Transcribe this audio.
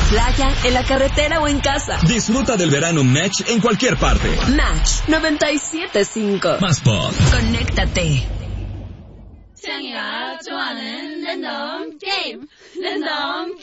playa, en la carretera o en casa. Disfruta del verano Match en cualquier parte. Match 97.5. Más pop. Conéctate. 짱이가 좋아하는 랜덤 게임. 랜덤